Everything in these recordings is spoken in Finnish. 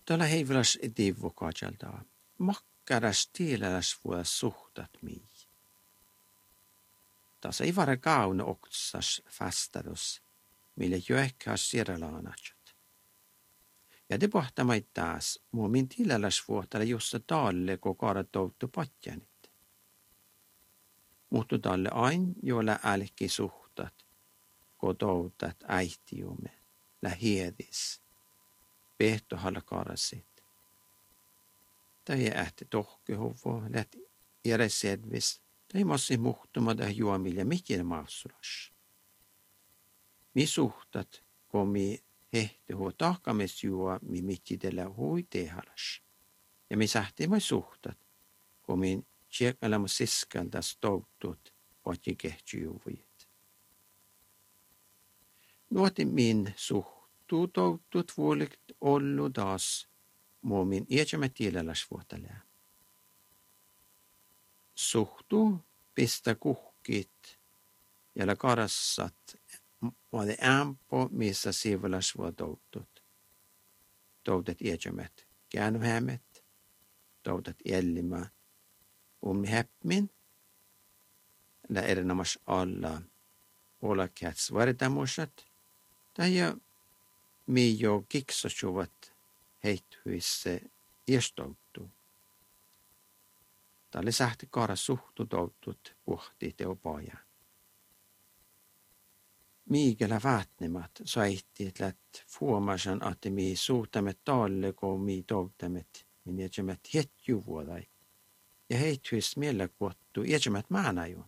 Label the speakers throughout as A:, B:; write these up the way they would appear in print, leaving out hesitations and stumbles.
A: Tuolla heivilas edivukajalta. Makkaras tiiläläs vuodas suhtat mii. Taas ei vare kauna oksas fastadus, mille joekkaas siralaanatsat. Ja te pohtamait taas, muomin tiiläläs vuottale jussa taalle, kun kaara touttu patjanit. Muuttu talle ain, joilla älki suhtat, kun toutat äihtiume, lähiedis, pehtohalla kaarasit. Tai ähti tohkehovo, läht järjesedvis, tai massi muhtumada juomille mikin maussulas. Mi suhtat, kun mi hehtiho tahkamis juo, mi mitidellä hui tehalas. Ja mi sähti mai suhtat, kun mi tjekalamu siskaldas toutut, vatji kehtjuuvujit. Nuoti min suhtuu toutut vuolikt ollu taas, muomin iätsämä tiiläläs vuotalää. Suhtuu pistä kuhkit, jolla karassat vaade ämpo, missä siivolas vuo toutut. Toutet iätsämät käännyhämet, toutet ellimä häppmin, ja erinomas alla olakäts vardamusat, tai mi jo kiksasuvat heittyisse iästouttuu. Tälle sähti kaara suhtutoutut puhti teopaajan. Miikellä vaatnemat saihti, että fuomasan, että mi suhtamet talle, kun mi toutamet, min jätsämät hetjuvuodai. Ja heittyis miellä kuottu jätsämät maanajun.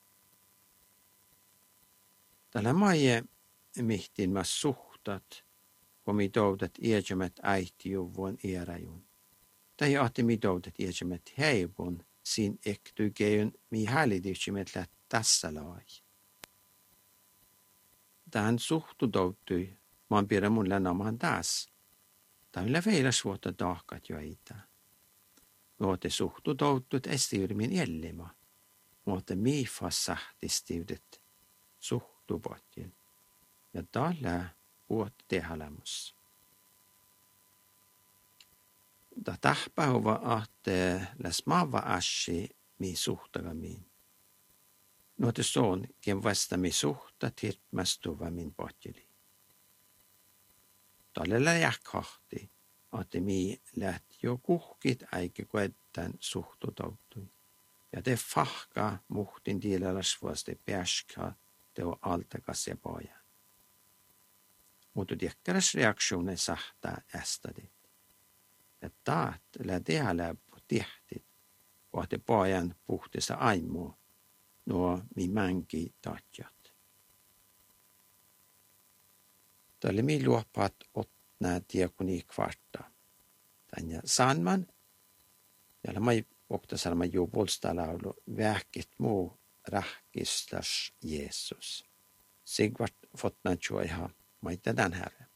A: Tällä maie mihtin mä suhtat, kun mi toutat jätsämät äihtijuvuon iärajun. Tai että mi toutat jätsämät heivun, sin ektykeyn mi hälityksimet läht tässä lai. Tähän suhtutouttui, maan pidä mun lännamaan taas. Tällä veilas vuotta tahkat jo eitä. Muote suhtutouttut estiyrmin jällima. Muote miifas sahtistiudet suhtupotin. Ja tällä vuotta tehalamus. Da tahpahova ahte läs maava ashi mi suhtagamiin. Nuote soon, ken vasta mi suhta tirtmästuva min potjeli. Tällä jähkahti, että mi läht jo kuhkit äikä kuettän suhtutouttui. Ja te fahka muhtin tiilälasvuaste pääskaa teo altakas ja poja. Mutta tiekkäräs reaktione sahtaa ästadit. Ja taat lähteä läppu tihtit, vahti pojan puhtissa aimua, nuo mi mänki tatjat. Tälle mi luopat otnää tiekuni kvarta. Tänne sanman, ja mai oktasarma jo polstalaulu vähkit muu rahkistas Jeesus. Sigvart fotna tjoiha maita den herre.